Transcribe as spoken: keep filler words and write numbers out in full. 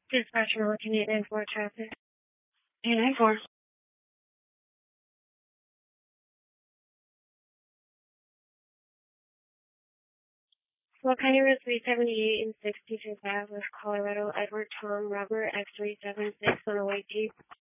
Dispatcher looking at eight nine four traffic. eight nine four. Well, County Road three seventy-eight and sixty-fifth Avenue, Colorado, Edward Tom Robert, X three seven six on a white Jeep.